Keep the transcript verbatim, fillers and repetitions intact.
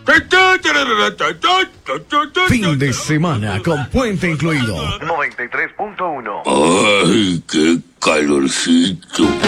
Fin de semana con puente incluido. noventa y tres punto uno. Ay, qué calorcito.